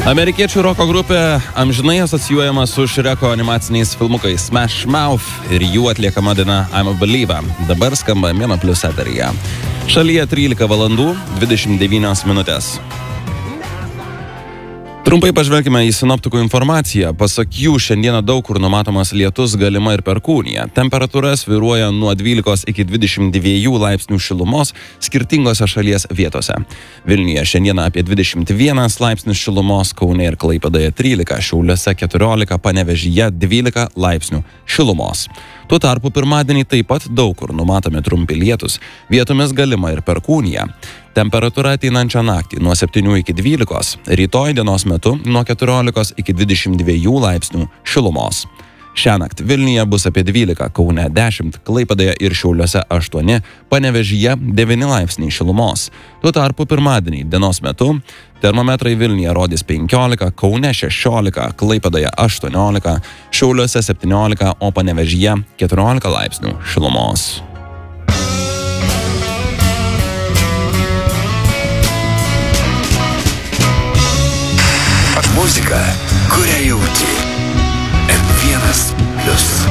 Amerikiečių roko grupė amžinai asocijuojama su Šreko animaciniais filmukais Smash Mouth ir jų atliekama daina I'm a Believer. Dabar skamba Mėno Plius eteryje. Šalyje 13 valandų 29 minutės. Trumpai pažvelkime į sinoptikų informaciją. Pasak jų, šiandieną daug kur numatomas lietus, galima ir perkūnija. Temperatūra svyruoja nuo 12 iki 22 laipsnių šilumos skirtingose šalies vietose. Vilniuje šiandieną apie 21 laipsnius šilumos, Kaune ir Klaipėdoje 13, Šiauliuose 14, Panevėžyje 12 laipsnių šilumos. Tuo tarpu pirmadienį taip pat daug kur numatomi trumpi lietus, vietomis galima ir perkūnija. Temperatūra ateinančią naktį nuo 7 iki 12, rytoj dienos metu nuo 14 iki 22 laipsnių šilumos. Šiąnakt Vilniuje bus apie 12, Kaune 10, Klaipėdoje ir Šiauliuose 8, Panevėžyje 9 laipsniai šilumos. Tuo tarpu pirmadienį dienos metu termometrai Vilniuje rodys 15, Kaune 16, Klaipėdoje 18, Šiauliuose 17, o Panevėžyje 14 laipsnių šilumos. Muzika, kurią jauti. M1+.